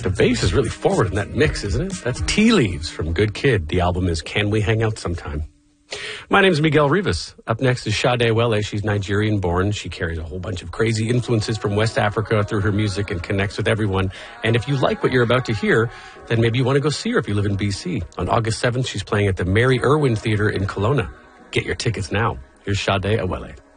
The bass is really forward in that mix, isn't it? That's Tea Leaves from Good Kid. The album is Can We Hang Out Sometime? My name is Miguel Rivas. Up next is Sade Wele. She's Nigerian-born. She carries a whole bunch of crazy influences from West Africa through her music and connects with everyone. And if you like what you're about to hear, then maybe you want to go see her if you live in BC. On August 7th, she's playing at the Mary Irwin Theatre in Kelowna. Get your tickets now. Here's Sade Awele.